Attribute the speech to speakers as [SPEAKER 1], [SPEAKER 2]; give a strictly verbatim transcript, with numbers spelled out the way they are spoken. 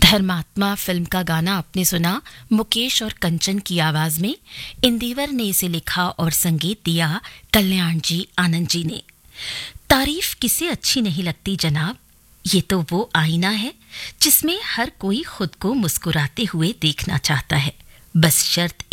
[SPEAKER 1] धर्मात्मा फिल्म का आपने आपने सुना मुकेश और कंचन की आवाज में। इंदिवर ने इसे लिखा और संगीत दिया कल्याण जी आनंद जी ने। तारीफ किसे अच्छी नहीं लगती जनाब, ये तो वो आईना है जिसमें हर कोई खुद को मुस्कुराते हुए देखना चाहता है। बस शर्त